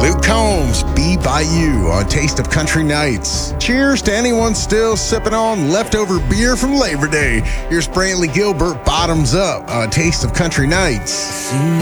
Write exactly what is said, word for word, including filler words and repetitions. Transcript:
Luke Combs, Be By You on Taste of Country Nights. Cheers to anyone still sipping on leftover beer from Labor Day. Here's Brantley Gilbert, Bottoms Up on Taste of Country Nights. See